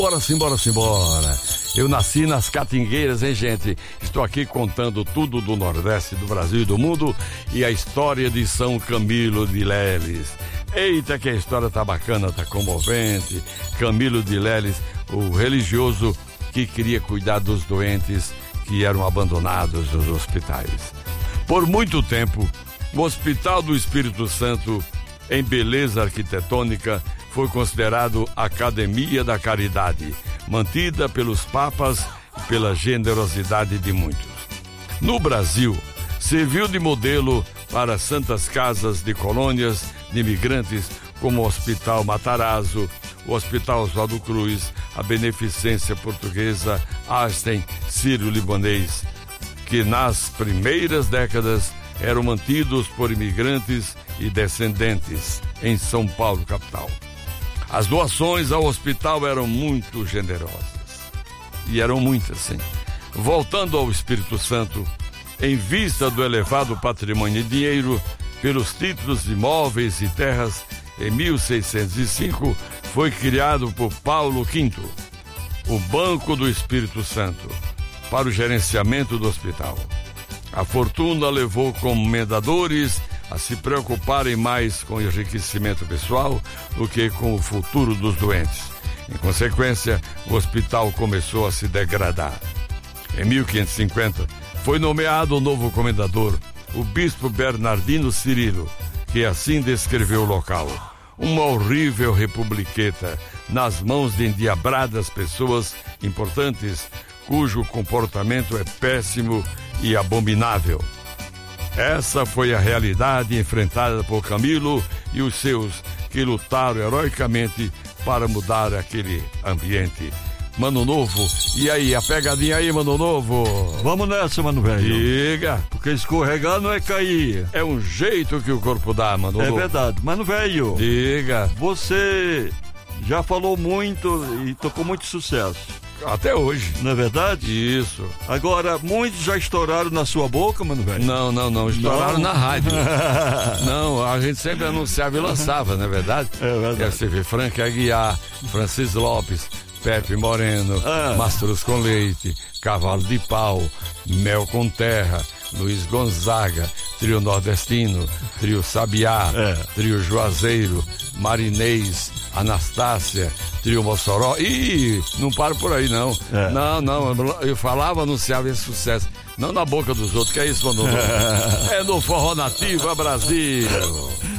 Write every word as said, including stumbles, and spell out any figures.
Bora sim, bora sim, bora. Eu nasci nas Catingueiras, hein, gente? Estou aqui contando tudo do Nordeste, do Brasil e do mundo e a história de São Camilo de Leles. Eita, que a história tá bacana, tá comovente. Camilo de Leles, o religioso que queria cuidar dos doentes que eram abandonados nos hospitais. Por muito tempo, o Hospital do Espírito Santo, em beleza arquitetônica, foi considerado Academia da Caridade, mantida pelos papas e pela generosidade de muitos. No Brasil, serviu de modelo para santas casas de colônias de imigrantes, como o Hospital Matarazzo, o Hospital Oswaldo Cruz, a Beneficência Portuguesa Einstein Sírio-Libanês, que nas primeiras décadas eram mantidos por imigrantes e descendentes em São Paulo, capital. As doações ao hospital eram muito generosas. E eram muitas, sim. Voltando ao Espírito Santo, em vista do elevado patrimônio e dinheiro, pelos títulos de imóveis e terras, em mil seiscentos e cinco, foi criado por Paulo quinto o Banco do Espírito Santo, para o gerenciamento do hospital. A fortuna levou comendadores a se preocuparem mais com o enriquecimento pessoal do que com o futuro dos doentes. Em consequência, o hospital começou a se degradar. Em mil quinhentos e cinquenta, foi nomeado o novo comendador, o bispo Bernardino Cirilo, que assim descreveu o local: uma horrível republiqueta nas mãos de endiabradas pessoas importantes, cujo comportamento é péssimo e abominável. Essa foi a realidade enfrentada por Camilo e os seus, que lutaram heroicamente para mudar aquele ambiente. Mano Novo, e aí, a pegadinha aí, Mano Novo? Vamos nessa, mano velho. Diga. Porque escorregar não é cair. É um jeito que o corpo dá, Mano Novo. É verdade. Mano velho. Diga. Você já falou muito e tocou muito sucesso. Até hoje. Não é verdade? Isso. Agora, muitos já estouraram na sua boca, mano velho? Não, não, não. Estouraram Não. na rádio. Não, a gente sempre anunciava e lançava, não é verdade? É verdade. Você vê Frank Aguiar, Francis Lopes, Pepe Moreno, Ah. Mastros com Leite, Cavalo de Pau, Mel com Terra, Luiz Gonzaga, Trio Nordestino, Trio Sabiá, É. Trio Juazeiro, Marinês, Anastácia, Trio Mossoró. Ih, não paro por aí, não. É. Não, não, eu falava, anunciava esse sucesso. Não na boca dos outros, que é isso, Mano? É no Forró Nativo, é Brasil.